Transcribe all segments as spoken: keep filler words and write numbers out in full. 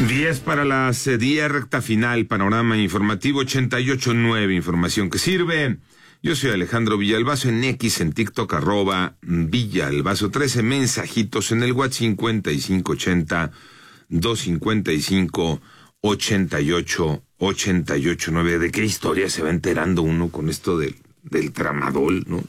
diez para las diez, recta final, panorama informativo ochenta y ocho punto nueve, información que sirve. Yo soy Alejandro Villalbazo, en X, en TikTok, arroba Villalbazo trece, mensajitos en el WhatsApp cincuenta y cinco ochenta, doscientos cincuenta y cinco, ochenta y ocho, ochenta y ocho nueve. ¿De qué historia se va enterando uno con esto del, del tramadol, no?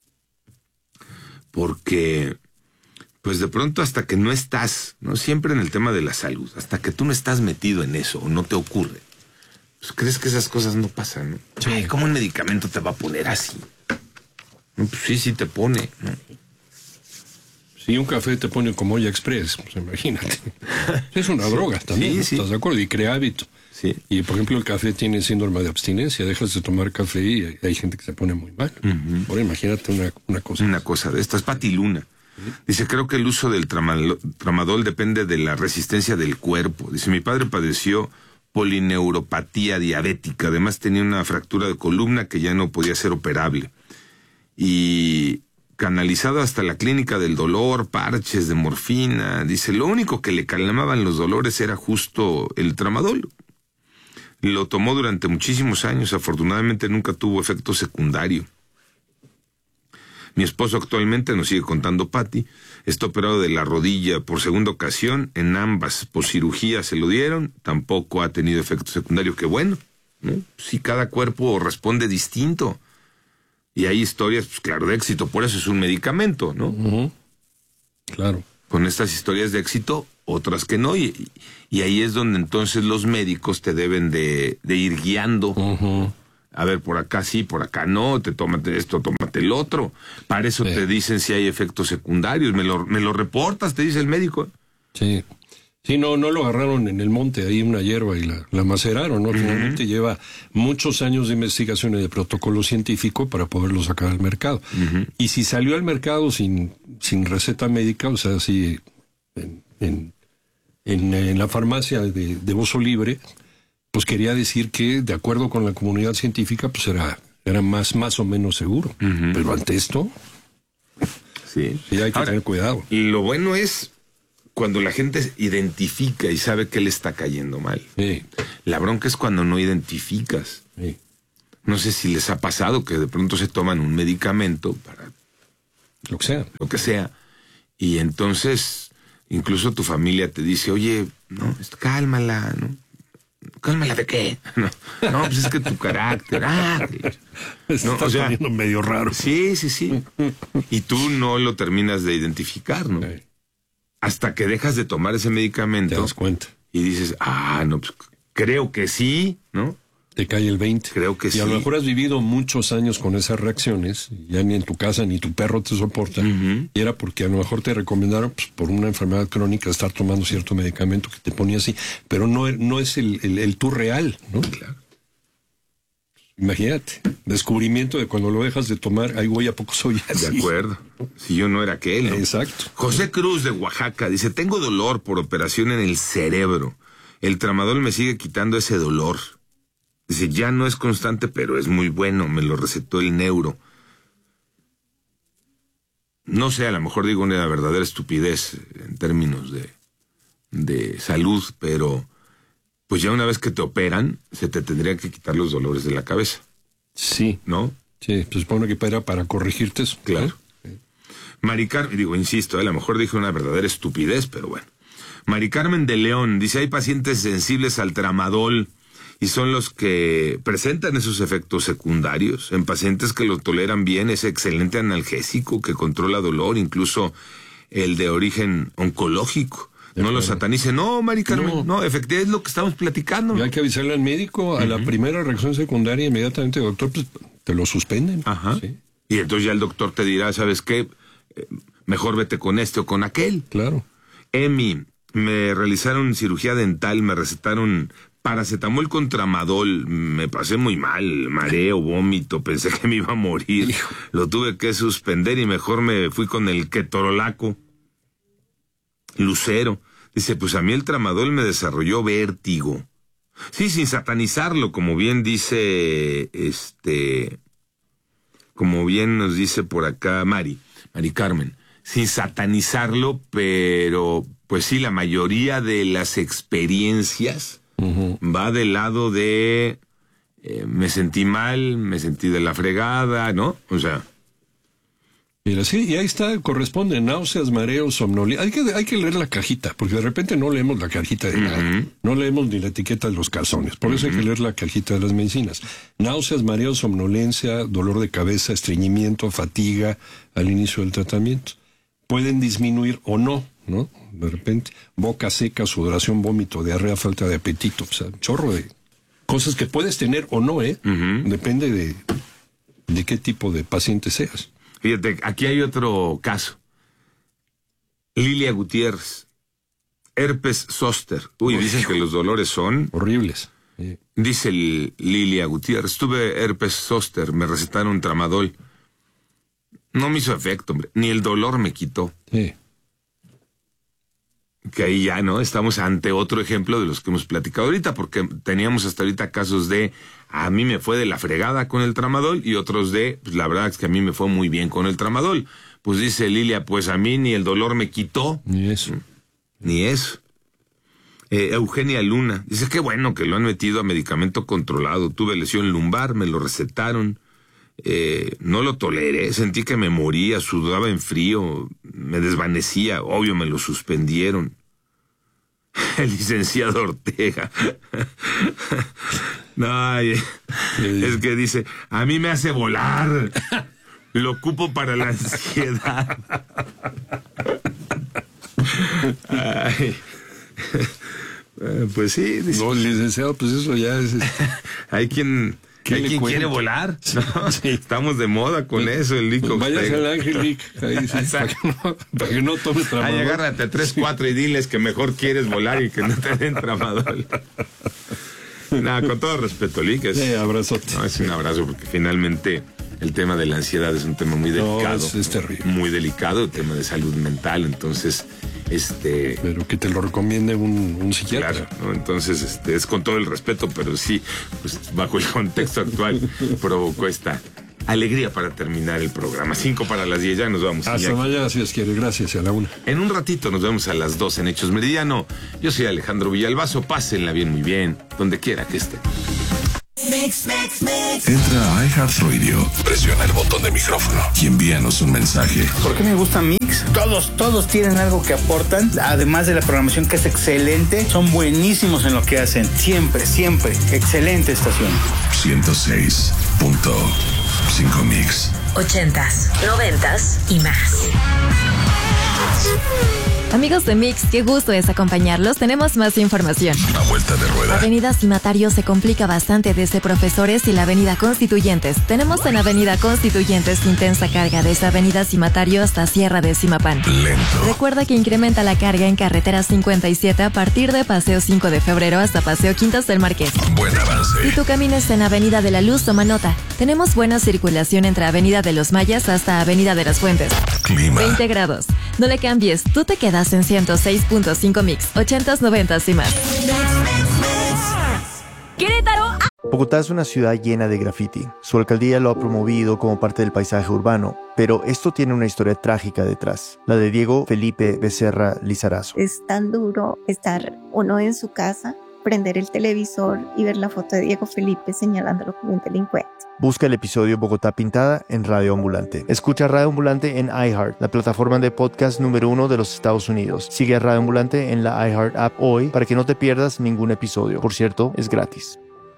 Porque, pues de pronto hasta que no estás, ¿no? Siempre en el tema de la salud, hasta que tú no estás metido en eso, o no te ocurre, pues crees que esas cosas no pasan, ¿no? Sí. Ay, ¿cómo un medicamento te va a poner así? No, pues sí, sí te pone, ¿no? Si un café te pone como olla express, pues imagínate. Es una sí, droga también, sí, ¿no? Sí. ¿Estás de acuerdo? Y crea hábito. Sí. Y por ejemplo el café tiene síndrome de abstinencia, dejas de tomar café y hay, hay gente que se pone muy mal. Uh-huh. Ahora imagínate una, una cosa. Una cosa de estas, Pati Luna. ¿Sí? Dice, creo que el uso del tramadol, tramadol depende de la resistencia del cuerpo. Dice, mi padre padeció polineuropatía diabética, además tenía una fractura de columna que ya no podía ser operable. Y canalizado hasta la clínica del dolor, parches de morfina. Dice, lo único que le calmaban los dolores era justo el tramadol. Lo tomó durante muchísimos años, afortunadamente nunca tuvo efecto secundario. Mi esposo actualmente, nos sigue contando Pati, está operado de la rodilla por segunda ocasión, en ambas por cirugía se lo dieron, tampoco ha tenido efecto secundario, qué bueno, ¿no? Sí, cada cuerpo responde distinto. Y hay historias, pues claro, de éxito, por eso es un medicamento, ¿no? Uh-huh. Claro. Con estas historias de éxito, otras que no, y, y ahí es donde entonces los médicos te deben de, de ir guiando. Uh-huh. A ver, por acá sí, por acá no, te tómate esto, tómate el otro. Para eso sí. Te dicen si hay efectos secundarios, me lo, me lo reportas, te dice el médico. Sí. Sí, no, no lo agarraron en el monte, ahí una hierba y la, la maceraron, ¿no? Uh-huh. Finalmente lleva muchos años de investigación y de protocolo científico para poderlo sacar al mercado. Uh-huh. Y si salió al mercado sin, sin receta médica, o sea, si en, en, en, en la farmacia de, de uso libre, pues quería decir que, de acuerdo con la comunidad científica, pues era, era más, más o menos seguro. Uh-huh. Pero ante esto, sí, sí hay que Ahora, tener cuidado. Y lo bueno es cuando la gente identifica y sabe que le está cayendo mal. Sí. La bronca es cuando no identificas. Sí. No sé si les ha pasado que de pronto se toman un medicamento para lo que sea. Lo que sea. Y entonces, incluso tu familia te dice, oye, no, cálmala, ¿no? ¿Cálmala de qué? No, no, pues es que tu carácter. Ah, no, está o sea, poniendo medio raro. Sí, sí, sí. Y tú no lo terminas de identificar, ¿no? Sí. Hasta que dejas de tomar ese medicamento. Te das cuenta. Y dices, ah, no, pues creo que sí, ¿no? Te cae el veinte. Creo que y sí. Y a lo mejor has vivido muchos años con esas reacciones, ya ni en tu casa ni tu perro te soporta. Uh-huh. Y era porque a lo mejor te recomendaron, pues, por una enfermedad crónica, estar tomando cierto medicamento que te ponía así. Pero no, no es el, el, el tú real, ¿no? Claro. Imagínate, descubrimiento de cuando lo dejas de tomar, ay, güey, ¿a poco soy así? De acuerdo, si yo no era aquel, ¿no? Exacto. José Cruz de Oaxaca dice, tengo dolor por operación en el cerebro. El tramadol me sigue quitando ese dolor. Dice, ya no es constante, pero es muy bueno, me lo recetó el neuro. No sé, a lo mejor digo una verdadera estupidez en términos de, de salud, pero pues ya una vez que te operan, se te tendría que quitar los dolores de la cabeza. Sí. ¿No? Sí, pues supone que era para corregirte eso. Claro. Sí. Mari Carmen, digo, insisto, a lo mejor dije una verdadera estupidez, pero bueno. Mari Carmen de León dice, hay pacientes sensibles al tramadol y son los que presentan esos efectos secundarios. En pacientes que lo toleran bien, es excelente analgésico que controla dolor, incluso el de origen oncológico. No lo satanice. No, Mari Carmen, no, no, efectivamente es lo que estamos platicando. Y hay que avisarle al médico, a uh-huh. la primera reacción secundaria, inmediatamente, doctor, pues te lo suspenden. Ajá. ¿Sí? Y entonces ya el doctor te dirá, ¿sabes qué? Eh, mejor vete con este o con aquel. Claro. Emi, me realizaron cirugía dental, me recetaron paracetamol con tramadol, me pasé muy mal, mareo, vómito, pensé que me iba a morir. Hijo. Lo tuve que suspender y mejor me fui con el ketorolaco. Lucero dice, pues a mí el tramadol me desarrolló vértigo. Sí, sin satanizarlo, como bien dice, este, como bien nos dice por acá Mari, Mari Carmen, sin satanizarlo, pero pues sí, la mayoría de las experiencias uh-huh. va del lado de eh, me sentí mal, me sentí de la fregada, ¿no? O sea... Mira, sí, y ahí está, corresponde, náuseas, mareos, somnolencia. Hay que, hay que leer la cajita, porque de repente no leemos la cajita de nada. Uh-huh. No leemos ni la etiqueta de los calzones. Por eso uh-huh. hay que leer la cajita de las medicinas. Náuseas, mareos, somnolencia, dolor de cabeza, estreñimiento, fatiga al inicio del tratamiento. Pueden disminuir o no, ¿no? De repente, boca seca, sudoración, vómito, diarrea, falta de apetito. O sea, un chorro de cosas que puedes tener o no, ¿eh? Uh-huh. Depende de, de qué tipo de paciente seas. Fíjate, aquí hay otro caso. Lilia Gutiérrez, herpes zóster. Uy, Uy dicen que los dolores son... horribles. Sí. Dice el Lilia Gutiérrez, tuve herpes zóster, me recetaron tramadol. No me hizo efecto, hombre, ni el dolor me quitó. Sí. Que ahí ya, ¿no? Estamos ante otro ejemplo de los que hemos platicado ahorita, porque teníamos hasta ahorita casos de a mí me fue de la fregada con el tramadol y otros de, pues la verdad es que a mí me fue muy bien con el tramadol. Pues dice Lilia, pues a mí ni el dolor me quitó. Ni eso. Ni eso. Eh, Eugenia Luna, dice que bueno que lo han metido a medicamento controlado. Tuve lesión lumbar, me lo recetaron. Eh, no lo toleré, sentí que me moría, sudaba en frío, me desvanecía, obvio me lo suspendieron. El licenciado Ortega. Ay, es que dice, a mí me hace volar, lo ocupo para la ansiedad. Ay. Pues sí. Dice, no, licenciado, pues eso ya es... Hay quien... ¿Hay quien quiere volar? Sí, ¿no? sí. Estamos de moda con pues, eso, el Lico. Váyase al Ángel Lic, ahí sí, para que no, para que no tomes tramadol. Ay, agárrate a tres, cuatro y diles que mejor quieres volar y que no te den tramadol. Nada, con todo respeto, Lic. Es, sí, abrazote. No, es un abrazo porque finalmente el tema de la ansiedad es un tema muy delicado. No, es, es terrible. Muy delicado, el tema de salud mental, entonces... Este, pero que te lo recomiende un, un psiquiatra. Claro, ¿no? Entonces, este, es con todo el respeto, pero sí, pues bajo el contexto actual provocó esta alegría para terminar el programa. Cinco para las diez, ya nos vamos. Hasta mañana, si Dios quiere. Gracias, a la una. En un ratito nos vemos a las dos en Hechos Meridiano. Yo soy Alejandro Villalbazo, pásenla bien, muy bien, donde quiera que estén. Mix, mix, mix. Entra a iHeartRadio, presiona el botón de micrófono y envíanos un mensaje. ¿Por qué me gusta Mix? Todos, todos tienen algo que aportan, además de la programación que es excelente, son buenísimos en lo que hacen, siempre, siempre, excelente estación. ciento seis punto cinco Mix. Ochentas, noventas y más. Amigos de Mix, qué gusto es acompañarlos. Tenemos más información. A vuelta de rueda. Avenida Cimatario se complica bastante desde Profesores y la Avenida Constituyentes. Tenemos en Avenida Constituyentes intensa carga desde Avenida Cimatario hasta Sierra de Simapán. Lento. Recuerda que incrementa la carga en carretera cincuenta y siete a partir de Paseo cinco de febrero hasta Paseo Quintas del Marqués. Buen avance. Si tú caminas en Avenida de la Luz, toma nota. Tenemos buena circulación entre Avenida de los Mayas hasta Avenida de las Fuentes. Clima. veinte grados. No le cambies, tú te quedas en ciento seis punto cinco Mix, ochentas, noventas y más. ¡Querétaro! Bogotá es una ciudad llena de graffiti. Su alcaldía lo ha promovido como parte del paisaje urbano, pero esto tiene una historia trágica detrás, la de Diego Felipe Becerra Lizarazo. Es tan duro estar uno en su casa, prender el televisor y ver la foto de Diego Felipe señalándolo como un delincuente. Busca el episodio Bogotá Pintada en Radio Ambulante. Escucha Radio Ambulante en iHeart, la plataforma de podcast número uno de los Estados Unidos. Sigue a Radio Ambulante en la iHeart app hoy para que no te pierdas ningún episodio. Por cierto, es gratis.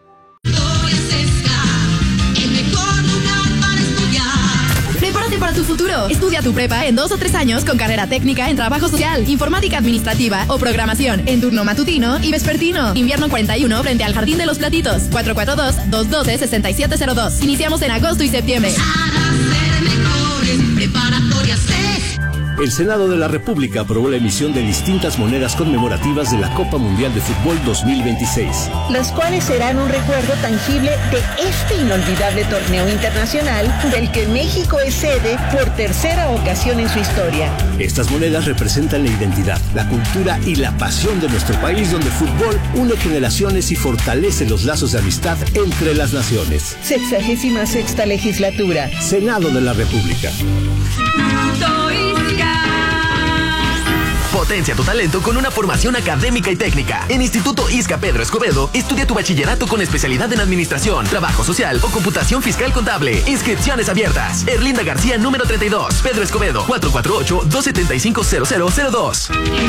Prepárate para tu futuro. Estudia tu prepa en dos o tres años con carrera técnica en trabajo social, informática administrativa o programación en turno matutino y vespertino. Invierno cuarenta y uno frente al Jardín de los Platitos. cuatro cuatro dos, dos uno dos, seis siete cero dos. Iniciamos en agosto y septiembre. Para ser mejores, preparatorias es. El Senado de la República aprobó la emisión de distintas monedas conmemorativas de la Copa Mundial de Fútbol dos mil veintiséis. Las cuales serán un recuerdo tangible de este inolvidable torneo internacional del que México es sede por tercera ocasión en su historia. Estas monedas representan la identidad, la cultura y la pasión de nuestro país, donde el fútbol une generaciones y fortalece los lazos de amistad entre las naciones. Sexagésima sexta legislatura. Senado de la República. Potencia tu talento con una formación académica y técnica. En Instituto Isca Pedro Escobedo, estudia tu bachillerato con especialidad en Administración, Trabajo Social o Computación Fiscal Contable. Inscripciones abiertas. Erlinda García, número treinta y dos. Pedro Escobedo, cuatro cuatro ocho, dos siete cinco, cero cero cero dos.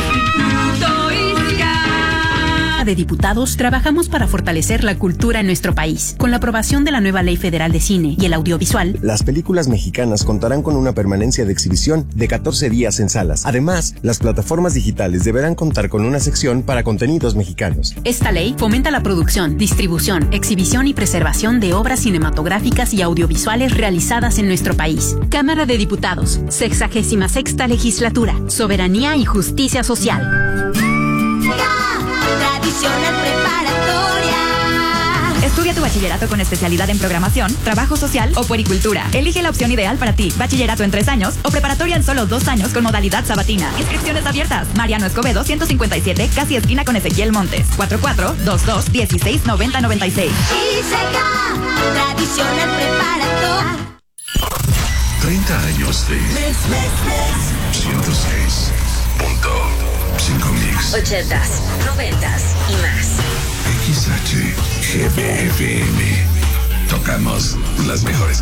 De Diputados trabajamos para fortalecer la cultura en nuestro país. Con la aprobación de la nueva Ley Federal de Cine y el Audiovisual, las películas mexicanas contarán con una permanencia de exhibición de catorce días en salas. Además, las plataformas digitales deberán contar con una sección para contenidos mexicanos. Esta ley fomenta la producción, distribución, exhibición y preservación de obras cinematográficas y audiovisuales realizadas en nuestro país. Cámara de Diputados, sexagésima sexta legislatura, soberanía y justicia social. Tradicional preparatoria. Estudia tu bachillerato con especialidad en programación, trabajo social o puericultura. Elige la opción ideal para ti. Bachillerato en tres años o preparatoria en solo dos años con modalidad sabatina. Inscripciones abiertas. Mariano Escobedo, ciento cincuenta y siete, casi esquina con Ezequiel Montes. cuatro cuatro dos dos, dieciséis, noventa, noventa y seis. Isca, tradicional preparatoria. treinta años de ciento seis punto cinco Mix. ochentas, noventas y más. X H G B F M. Tocamos las mejores